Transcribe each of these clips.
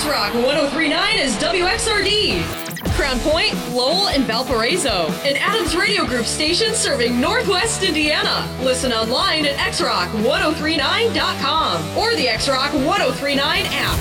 X-Rock 103.9 is WXRD. Crown Point, Lowell, and Valparaiso. An Adams Radio Group station serving Northwest Indiana. Listen online at xrock1039.com or the X-Rock 1039 app.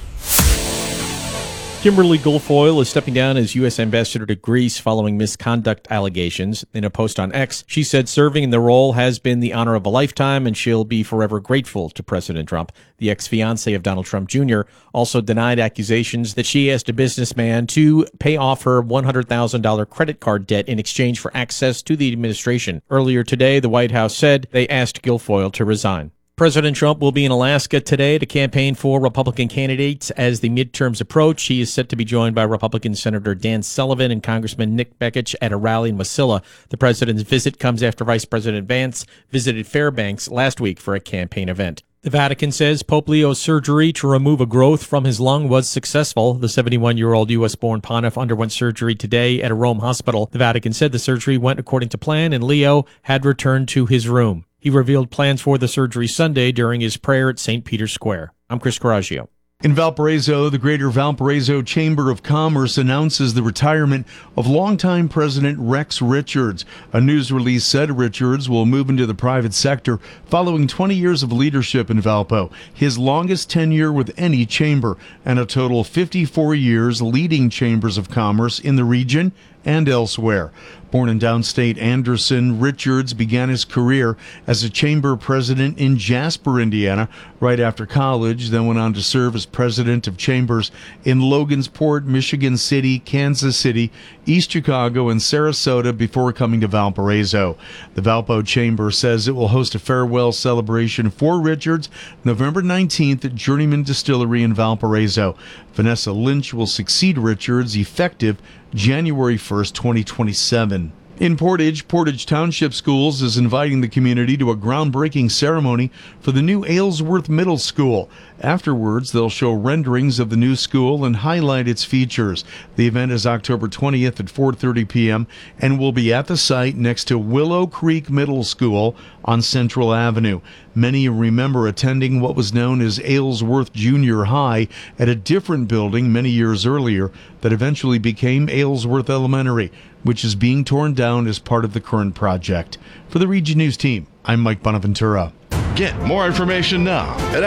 Kimberly Guilfoyle is stepping down as U.S. Ambassador to Greece following misconduct allegations. In a post on X, she said serving in the role has been the honor of a lifetime and she'll be forever grateful to President Trump. The ex-fiancé of Donald Trump Jr. also denied accusations that she asked a businessman to pay off her $100,000 credit card debt in exchange for access to the administration. Earlier today, the White House said they asked Guilfoyle to resign. President Trump will be in Alaska today to campaign for Republican candidates as the midterms approach. He is set to be joined by Republican Senator Dan Sullivan and Congressman Nick Begich at a rally in Wasilla. The president's visit comes after Vice President Vance visited Fairbanks last week for a campaign event. The Vatican says Pope Leo's surgery to remove a growth from his lung was successful. The 71-year-old U.S.-born pontiff underwent surgery today at a Rome hospital. The Vatican said the surgery went according to plan and Leo had returned to his room. He revealed plans for the surgery Sunday during his prayer at St. Peter's Square. I'm Chris Coraggio. In Valparaiso, the Greater Valparaiso Chamber of Commerce announces the retirement of longtime President Rex Richards. A news release said Richards will move into the private sector following 20 years of leadership in Valpo, his longest tenure with any chamber, and a total of 54 years leading chambers of commerce in the region and elsewhere. Born in downstate Anderson, Richards began his career as a chamber president in Jasper, Indiana, right after college, then went on to serve as president of chambers in Logansport, Michigan City, Kansas City, East Chicago, and Sarasota before coming to Valparaiso. The Valpo Chamber says it will host a farewell celebration for Richards November 19th at Journeyman Distillery in Valparaiso. Vanessa Lynch will succeed Richards effective January 1st, 2027. In Portage Township Schools is inviting the community to a groundbreaking ceremony for the new Aylesworth Middle School. Afterwards, they'll show renderings of the new school and highlight its features. The event is October 20th at 4:30 p.m. and will be at the site next to Willow Creek Middle School on Central Avenue. Many remember attending what was known as Aylesworth Junior High at a different building many years earlier that eventually became Aylesworth Elementary, which is being torn down as part of the current project. For the Region News team, I'm Mike Bonaventura. Get more information now at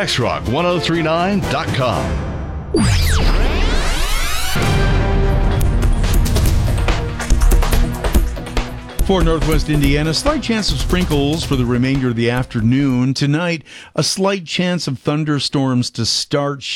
xrock1039.com. For Northwest Indiana, slight chance of sprinkles for the remainder of the afternoon. Tonight, a slight chance of thunderstorms to start.